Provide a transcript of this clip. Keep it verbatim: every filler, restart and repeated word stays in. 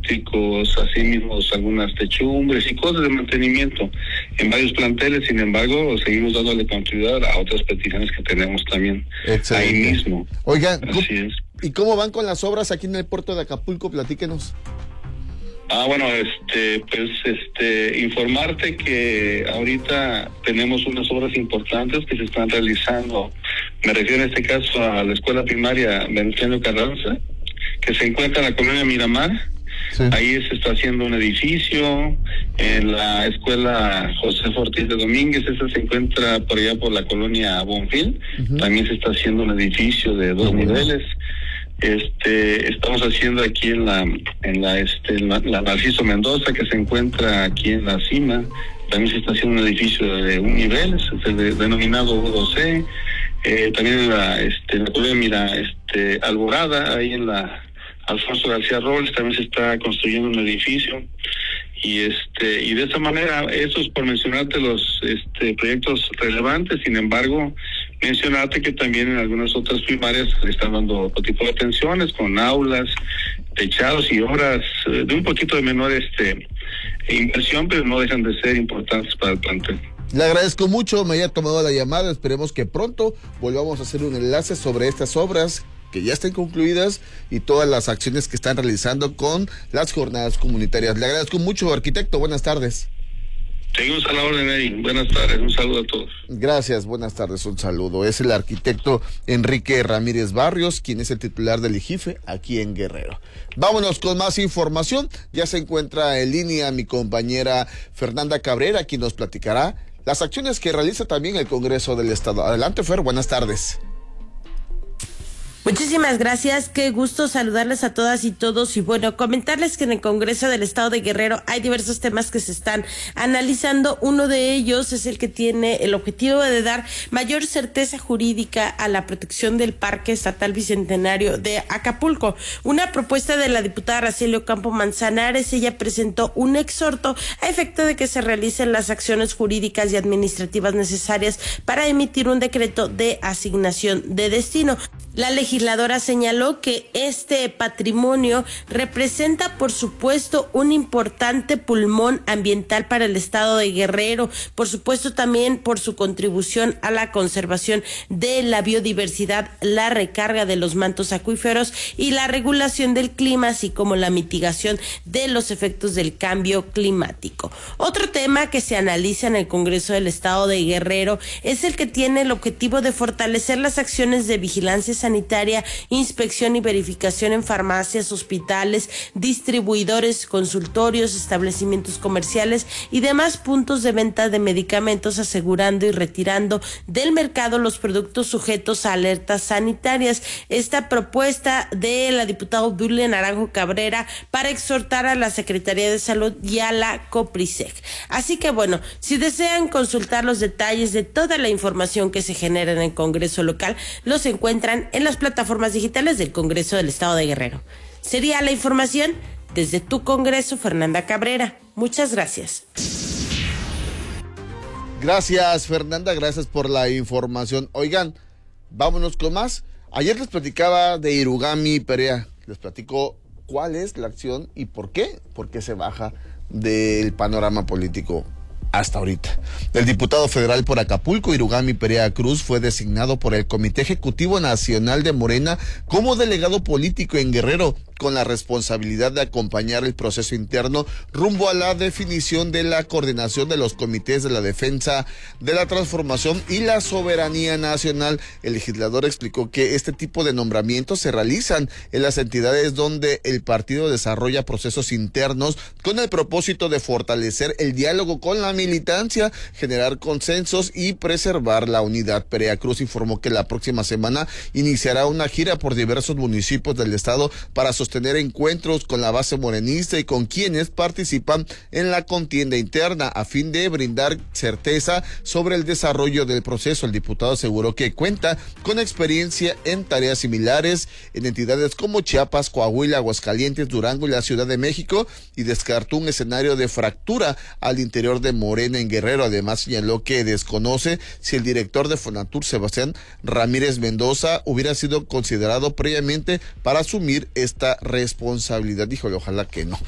eléctricos, así mismo algunas techumbres y cosas de mantenimiento en varios planteles. Sin embargo, seguimos dándole continuidad a otras peticiones que tenemos también. Excelente. Ahí mismo. Oigan, así es. ¿Y cómo van con las obras aquí en el puerto de Acapulco? Platíquenos. Ah, bueno, este, pues, este, informarte que ahorita tenemos unas obras importantes que se están realizando. Me refiero en este caso a la escuela primaria Venustiano Carranza, que se encuentra en la colonia Miramar. Sí. Ahí se está haciendo un edificio. En la escuela José Ortiz de Domínguez, esa se encuentra por allá por la colonia Bonfil. Uh-huh. También se está haciendo un edificio de dos uh-huh. niveles. Este, estamos haciendo aquí en la, en la, este, la, la Narciso Mendoza, que se encuentra aquí en la cima. También se está haciendo un edificio de un nivel, es el de, denominado U dos C. Eh, también en la, este, la colonia, mira, este, Alborada, ahí en la Alfonso García Robles, también se está construyendo un edificio. Y este, y de esa manera, eso es por mencionarte los este proyectos relevantes. Sin embargo, mencionarte que también en algunas otras primarias le están dando otro tipo de atenciones, con aulas, techados y obras de un poquito de menor este inversión, pero no dejan de ser importantes para el plantel. Le agradezco mucho, me haya tomado la llamada. Esperemos que pronto volvamos a hacer un enlace sobre estas obras que ya estén concluidas y todas las acciones que están realizando con las jornadas comunitarias. Le agradezco mucho, arquitecto. Buenas tardes. Seguimos a la orden, Eddie. Buenas tardes, un saludo a todos. Gracias, buenas tardes, un saludo. Es el arquitecto Enrique Ramírez Barrios, quien es el titular del IGIFE aquí en Guerrero. Vámonos con más información. Ya se encuentra en línea mi compañera Fernanda Cabrera, quien nos platicará las acciones que realiza también el Congreso del Estado. Adelante, Fer, buenas tardes. Muchísimas gracias, qué gusto saludarles a todas y todos y bueno, comentarles que en el Congreso del Estado de Guerrero hay diversos temas que se están analizando. Uno de ellos es el que tiene el objetivo de dar mayor certeza jurídica a la protección del Parque Estatal Bicentenario de Acapulco. Una propuesta de la diputada Araceli Ocampo Manzanares. Ella presentó un exhorto a efecto de que se realicen las acciones jurídicas y administrativas necesarias para emitir un decreto de asignación de destino. La legisladora señaló que este patrimonio representa, por supuesto, un importante pulmón ambiental para el estado de Guerrero, por supuesto también por su contribución a la conservación de la biodiversidad, la recarga de los mantos acuíferos y la regulación del clima, así como la mitigación de los efectos del cambio climático. Otro tema que se analiza en el Congreso del Estado de Guerrero es el que tiene el objetivo de fortalecer las acciones de vigilancia sanitaria, inspección y verificación en farmacias, hospitales, distribuidores, consultorios, establecimientos comerciales y demás puntos de venta de medicamentos, asegurando y retirando del mercado los productos sujetos a alertas sanitarias. Esta propuesta de la diputada Obdulia Naranjo Cabrera para exhortar a la Secretaría de Salud y a la COPRISEC. Así que bueno, si desean consultar los detalles de toda la información que se genera en el Congreso local, los encuentran en las plataformas digitales del Congreso del Estado de Guerrero. Sería la información desde tu Congreso, Fernanda Cabrera. Muchas gracias. Gracias, Fernanda, gracias por la información. Oigan, vámonos con más. Ayer les platicaba de Irugami Perea. Les platico cuál es la acción y por qué, por qué se baja del panorama político hasta ahorita. El diputado federal por Acapulco, Irugami Perea Cruz, fue designado por el Comité Ejecutivo Nacional de Morena como delegado político en Guerrero, con la responsabilidad de acompañar el proceso interno rumbo a la definición de la coordinación de los comités de la defensa de la transformación y la soberanía nacional. El legislador explicó que este tipo de nombramientos se realizan en las entidades donde el partido desarrolla procesos internos con el propósito de fortalecer el diálogo con la militancia, generar consensos y preservar la unidad. Perea Cruz informó que la próxima semana iniciará una gira por diversos municipios del estado para sostener tener encuentros con la base morenista y con quienes participan en la contienda interna a fin de brindar certeza sobre el desarrollo del proceso. El diputado aseguró que cuenta con experiencia en tareas similares en entidades como Chiapas, Coahuila, Aguascalientes, Durango y la Ciudad de México y descartó un escenario de fractura al interior de Morena en Guerrero. Además señaló que desconoce si el director de Fonatur, Sebastián Ramírez Mendoza, hubiera sido considerado previamente para asumir esta responsabilidad. Díjole, ojalá que no.